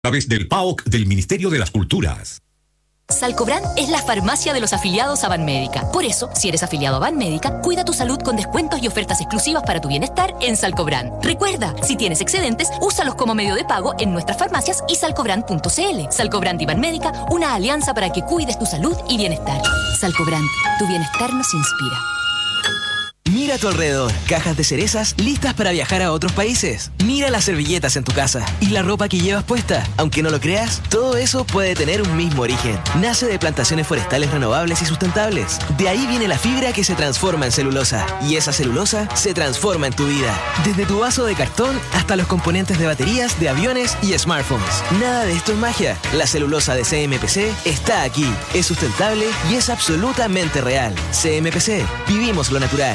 A través del PAOC del Ministerio de las Culturas. Salcobran es la farmacia de los afiliados a Banmédica. Por eso, si eres afiliado a Banmédica, cuida tu salud con descuentos y ofertas exclusivas para tu bienestar en Salcobran. Recuerda, si tienes excedentes, úsalos como medio de pago en nuestras farmacias y salcobran.cl. Salcobran y Banmédica, una alianza para que cuides tu salud y bienestar. Salcobran, tu bienestar nos inspira. Mira a tu alrededor, cajas de cerezas listas para viajar a otros países. Mira las servilletas en tu casa y la ropa que llevas puesta. Aunque no lo creas, todo eso puede tener un mismo origen. Nace de plantaciones forestales renovables y sustentables. De ahí viene la fibra que se transforma en celulosa. Y esa celulosa se transforma en tu vida. Desde tu vaso de cartón hasta los componentes de baterías, de aviones y smartphones. Nada de esto es magia. La celulosa de CMPC está aquí. Es sustentable y es absolutamente real. CMPC, vivimos lo natural.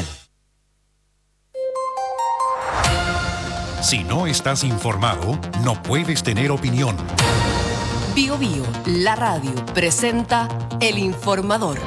Si no estás informado, no puedes tener opinión. Bio Bio, la radio, presenta El Informador.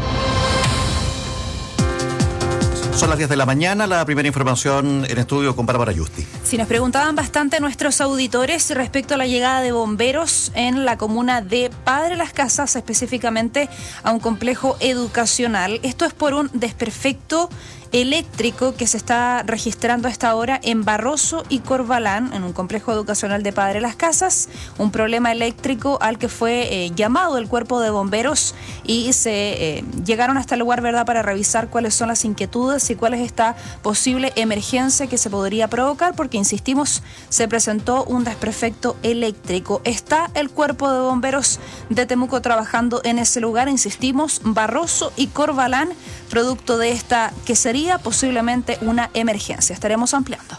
Son las 10 de la mañana, la primera información en estudio con Bárbara Justi. Si nos preguntaban bastante nuestros auditores respecto a la llegada de bomberos en la comuna de Padre Las Casas, específicamente a un complejo educacional. Esto es por un desperfecto eléctrico que se está registrando a esta hora en Barroso y Corbalán, en un complejo educacional de Padre Las Casas, un problema eléctrico al que fue llamado el cuerpo de bomberos y se llegaron hasta el lugar, ¿verdad?, para revisar cuáles son las inquietudes y cuál es esta posible emergencia que se podría provocar, porque insistimos, se presentó un desperfecto eléctrico. Está el cuerpo de bomberos de Temuco trabajando en ese lugar, insistimos, Barroso y Corbalán, producto de esta que sería posiblemente una emergencia. Estaremos ampliando.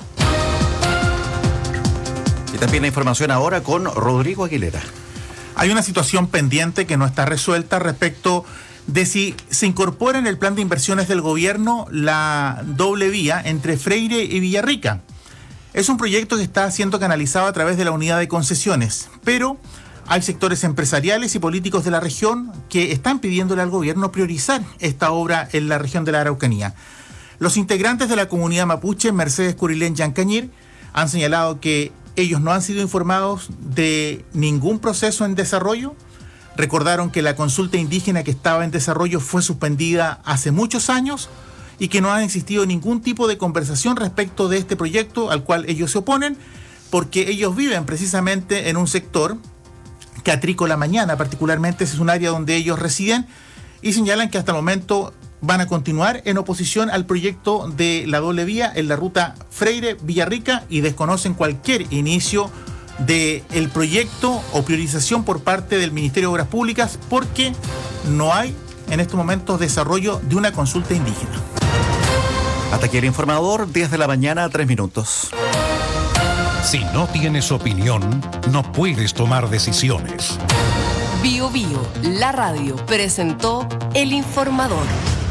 Y también la información ahora con Rodrigo Aguilera. Hay una situación pendiente que no está resuelta respecto de si se incorpora en el plan de inversiones del gobierno la doble vía entre Freire y Villarrica. Es un proyecto que está siendo canalizado a través de la unidad de concesiones, pero hay sectores empresariales y políticos de la región que están pidiéndole al gobierno priorizar esta obra en la región de la Araucanía. Los integrantes de la comunidad mapuche, Mercedes Curilén Yancañir, han señalado que ellos no han sido informados de ningún proceso en desarrollo. Recordaron que la consulta indígena que estaba en desarrollo fue suspendida hace muchos años y que no ha existido ningún tipo de conversación respecto de este proyecto al cual ellos se oponen, porque ellos viven precisamente en un sector Catrícola Mañana, particularmente ese es un área donde ellos residen, y señalan que hasta el momento van a continuar en oposición al proyecto de la doble vía en la ruta Freire-Villarrica y desconocen cualquier inicio del proyecto o priorización por parte del Ministerio de Obras Públicas, porque no hay en estos momentos desarrollo de una consulta indígena. Hasta aquí el informador, 10 de la mañana, 3 minutos. Si no tienes opinión, no puedes tomar decisiones. Bio Bio, la radio, presentó El Informador.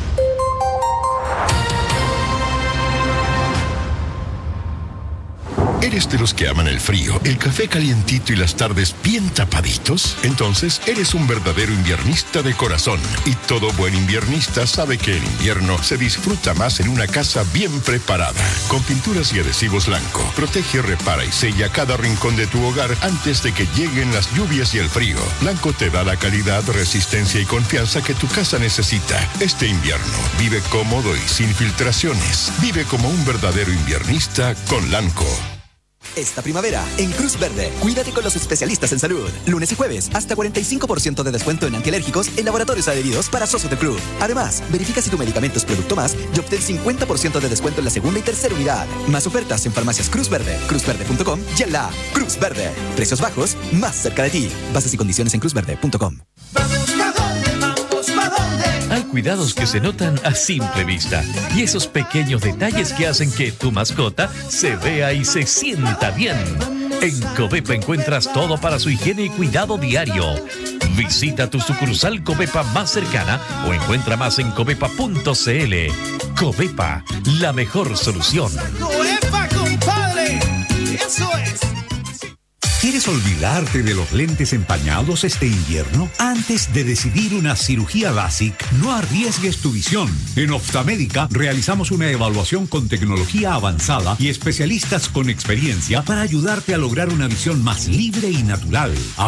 ¿Eres de los que aman el frío, el café calientito y las tardes bien tapaditos? Entonces eres un verdadero inviernista de corazón. Y todo buen inviernista sabe que el invierno se disfruta más en una casa bien preparada. Con pinturas y adhesivos Lanco, protege, repara y sella cada rincón de tu hogar antes de que lleguen las lluvias y el frío. Lanco te da la calidad, resistencia y confianza que tu casa necesita. Este invierno, vive cómodo y sin filtraciones. Vive como un verdadero inviernista con Lanco. Esta primavera, en Cruz Verde, cuídate con los especialistas en salud. Lunes y jueves, hasta 45% de descuento en antialérgicos en laboratorios adheridos para socios del club. Además, verifica si tu medicamento es producto más y obtén 50% de descuento en la segunda y tercera unidad. Más ofertas en farmacias Cruz Verde, cruzverde.com y en la Cruz Verde. Precios bajos, más cerca de ti. Bases y condiciones en cruzverde.com. Hay cuidados que se notan a simple vista y esos pequeños detalles que hacen que tu mascota se vea y se sienta bien. En Covepa encuentras todo para su higiene y cuidado diario. Visita tu sucursal Covepa más cercana o encuentra más en covepa.cl. Covepa, la mejor solución. ¡Covepa, compadre! ¡Eso es! ¿Quieres olvidarte de los lentes empañados este invierno? Antes de decidir una cirugía LASIK, no arriesgues tu visión. En Optamédica realizamos una evaluación con tecnología avanzada y especialistas con experiencia para ayudarte a lograr una visión más libre y natural.